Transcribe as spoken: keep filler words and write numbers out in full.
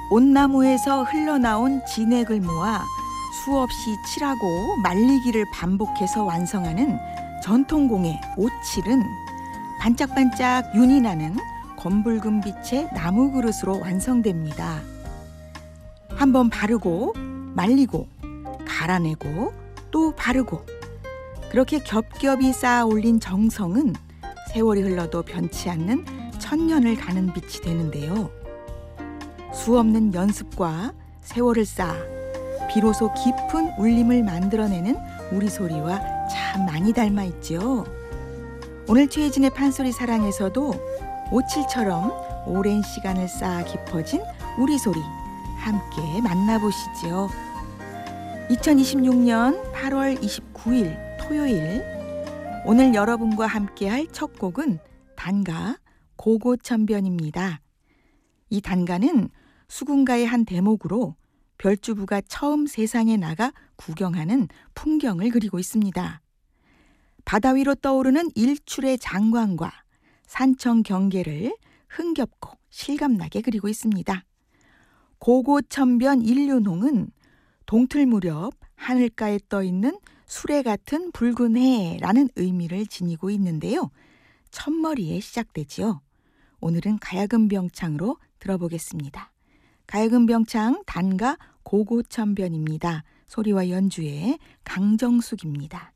온나무에서 흘러나온 진액을 모아 수없이 칠하고 말리기를 반복해서 완성하는 전통공예 오칠은 반짝반짝 윤이 나는 검붉은 빛의 나무 그릇으로 완성됩니다. 한번 바르고 말리고 갈아내고 또 바르고 그렇게 겹겹이 쌓아 올린 정성은 세월이 흘러도 변치 않는 천년을 가는 빛이 되는데요. 수없는 연습과 세월을 쌓아 비로소 깊은 울림을 만들어내는 우리 소리와 참 많이 닮아 있죠. 오늘 최혜진의 판소리 사랑에서도 오칠처럼 오랜 시간을 쌓아 깊어진 우리 소리 함께 만나보시죠. 이천이십육 년 팔월 이십구일 토요일, 오늘 여러분과 함께할 첫 곡은 단가 고고천변입니다. 이 단가는 수군가의 한 대목으로 별주부가 처음 세상에 나가 구경하는 풍경을 그리고 있습니다. 바다 위로 떠오르는 일출의 장관과 산청 경계를 흥겹고 실감나게 그리고 있습니다. 고고천변 일륜홍은 동틀 무렵 하늘가에 떠있는 수레 같은 붉은 해라는 의미를 지니고 있는데요. 첫머리에 시작되지요. 오늘은 가야금병창으로 들어보겠습니다. 가야금병창 단가 고고천변입니다. 소리와 연주의 강정숙입니다.